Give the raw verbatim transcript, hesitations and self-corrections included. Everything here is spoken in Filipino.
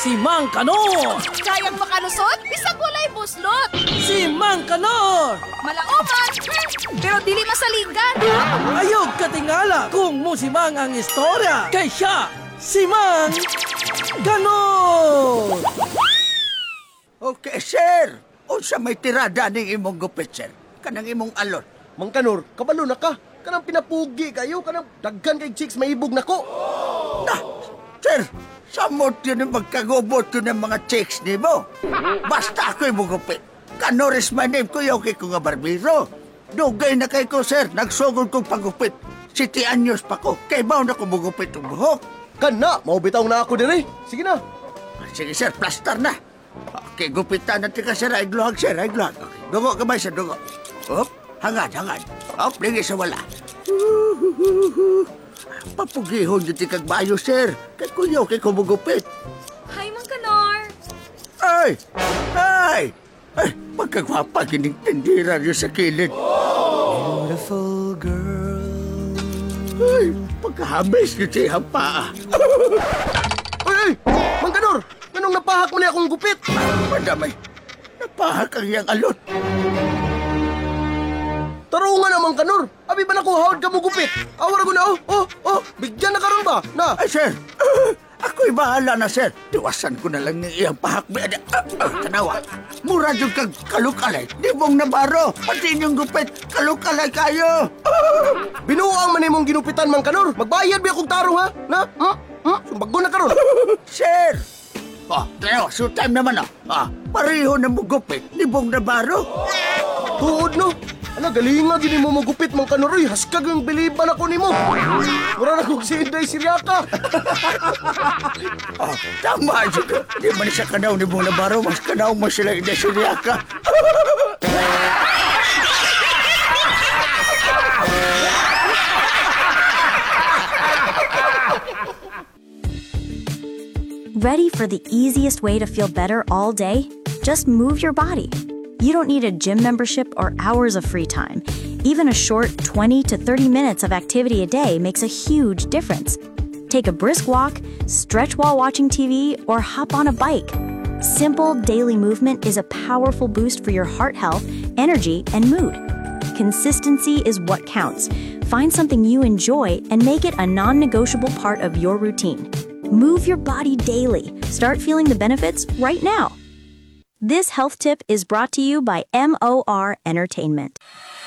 Si Mang Kanor! Kayang makalusot, bisag walay buslot. Si Mang Kanor! Malaoman, pero dili masalingan. Ayog katingala kung musimang ang istorya. Kay siya, si Mang Kanor! Okay, sir. Unsa may tirada ning imong gupit, sir? Kanang imong alot. Mang Kanor, kabalo na ka. Kanang pinapugi kayo, kanang daghan kay chicks maibog na ko. Na, sir, samot yun ang magkagubot yun ng mga chicks ni mo. Basta ako'y mugupit. Kanor is my name, kuya, okay ko nga barbero. Dugay na kay ko, sir. Nagsugod kong pagupit. Siti anyos pa ko. Kay baon ako mugupit ang buhok. Kana, maubitaw na ako dire. Sige na. Sige, sir, plaster na. Okay, gupitan natin ka, sir. Ay gluhag, sir. Ay gluhag. Okay. Dugo ka ba, sir? Dugo. Hop, hangad, hangad. Hop, lingis sa wala. Papugihon yun ti kagbayo, sir. Kay kuya, kay kumugupit. Hi, Mang Kanor. Ay! Ay! Ay, pagkagwapa, kinintindira niyo sa kilid. Beautiful girl. Ay, pagkahabis niyo siya pa. Ay, ay! Mang Kanor! Ganong napahak mo na akong gupit? Madamay, napahak ang iyang alot. Tarungan na, Mang Kanor! Abi ba nakuhawad ka mo gupit? Awar ko na, oh, oh, oh! Bigyan na karon ba? Na! Ay, sir, uh, ako'y bahala na, sir. Tiwasan ko na lang ng iyang pahak. Uh, uh, tanawa, mura yung kag kalukalay. Di mong nabaro. Pati inyong gupit, kalukalay kayo. Uh, Binuang man imong ginupitan, Mang Kanor! Magbayad ba akong tarong, ha? Na? Hmm? Hmm? Sumbago na karon! Sir! Oh, tanawa, so time naman, oh. Ah, pareho na mo gupit. Di mong nabaro. Tuod, no? Ala, galing nga gini mo magupit, Mang Kanor. Uy, haskag yung biliban ako ni mo. Mura na kong si Inday Siriaka. Oh, tama, Judo. Di man siya kanaw ni mong nabaro. Mas kanaw mo sila Inday Siriaka. Ready for the easiest way to feel better all day? Just move your body. You don't need a gym membership or hours of free time. Even a short twenty to thirty minutes of activity a day makes a huge difference. Take a brisk walk, stretch while watching T V, or hop on a bike. Simple daily movement is a powerful boost for your heart health, energy, and mood. Consistency is what counts. Find something you enjoy and make it a non-negotiable part of your routine. Move your body daily. Start feeling the benefits right now. This health tip is brought to you by M O R Entertainment.